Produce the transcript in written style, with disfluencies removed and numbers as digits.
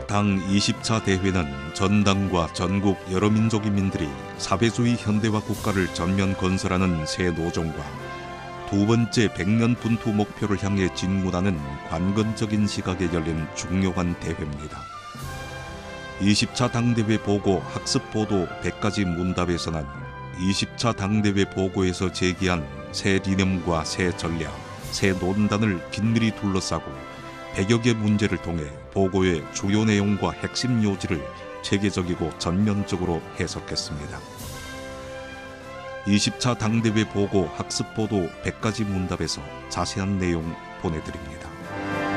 당 20차 대회는 전당과 전국 여러 민족 인민들이 사회주의 현대화 국가를 전면 건설하는 새 노종과 두 번째 100년 분투 목표를 향해 진군하는 관건적인 시각에 열린 중요한 대회입니다. 20차 당대회 보고 학습보도 100가지 문답에서는 20차 당대회 보고에서 제기한 새 이념과 새 전략, 새 논단을 긴밀히 둘러싸고 100여 개 문제를 통해 보고의 주요 내용과 핵심 요지를 체계적이고 전면적으로 해석했습니다. 20차 당대회 보고 학습보도 100가지 문답에서 자세한 내용 보내드립니다.